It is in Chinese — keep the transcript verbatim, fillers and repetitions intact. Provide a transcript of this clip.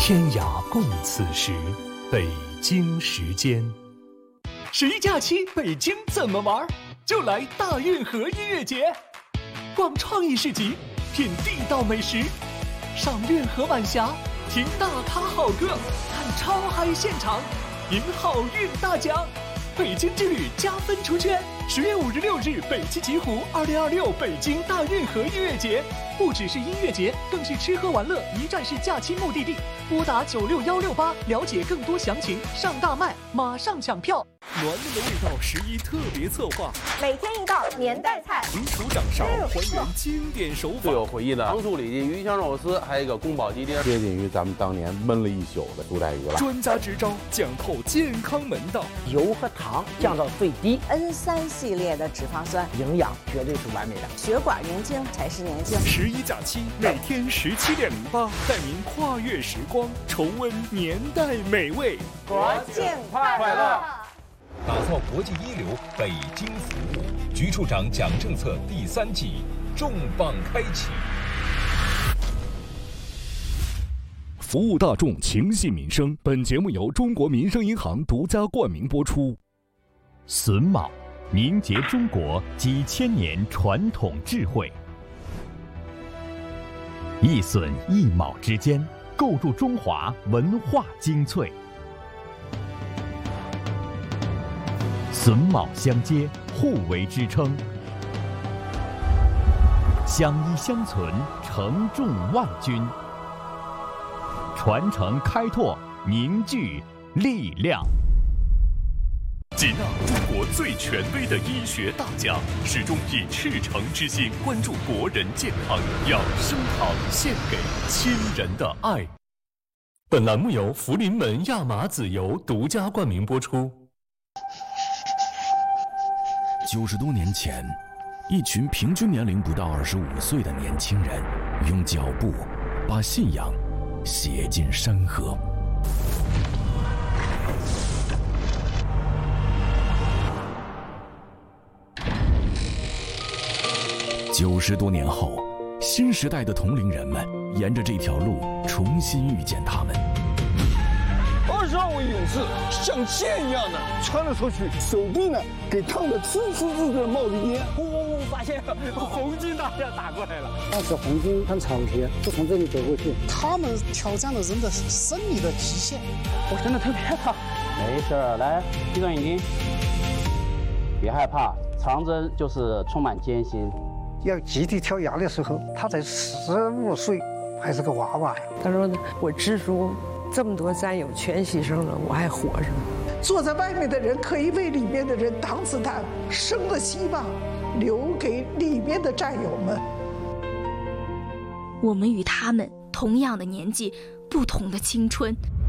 天涯共此时，北京时间。十一假期，北京怎么玩？就来大运河音乐节，逛创意市集，品地道美食，赏运河晚霞，听大咖好歌，看超嗨现场，赢好运大奖。北京之旅加分出圈，十月五日六日北汽极狐二零二六北京大运河音乐节，不只是音乐节，更是吃喝玩乐一站式假期目的地。拨打九六幺六八了解更多详情，上大麦马上抢票。 暖暖的味道十一特别策划， 每天一道年代菜， 厨厨掌勺还原经典手法。 最有回忆的糖醋里脊、鱼香肉丝，还有一个宫保鸡丁， 接近于咱们当年焖了一宿的猪带鱼了。 专家支招，讲透健康门道， 油和糖降到最低。 N 三 系列的脂肪酸， 营养绝对是完美的。 血管年轻才是年轻。 十一假期每天十七点零八，带您跨越时光，重温年代美味。 国庆快乐！ 打造国际一流北京服务，局处长讲政策第三季重磅开启。 服务大众，情系民生。本节目由中国民生银行独家冠名播出。榫卯，凝结中国几千年传统智慧。一榫一卯之间，构筑中华文化精粹。榫卯相接，互为支撑，相依相存，承重万钧。传承开拓，凝聚力量。吉纳，中国最权威的医学大家，始终以赤诚之心关注国人健康，养生堂献给亲人的爱。本栏目由福临门亚麻籽油独家冠名播出。 九十多年前，一群平均年龄不到二十五岁的年轻人，用脚步把信仰写进山河。九十多年后，新时代的同龄人们沿着这条路重新遇见他们。 二十二位勇士像箭一样的穿了出去，手臂呢给烫得刺刺刺的冒着烟。 我我我发现红军大将打过来了。 当时红军很长期就从这里走过去， 他们挑战了人的生理的极限。 我真的特别害怕。 没事儿，来闭上眼睛，别害怕。长征就是充满艰辛。 要集体跳崖的时候，他才十五岁，还是个娃娃呀。 他说：“我支书这么多战友全牺牲了，我还活着。” 坐在外面的人可以为里面的人挡子弹，生的希望留给里面的战友们。 我们与他们同样的年纪，不同的青春，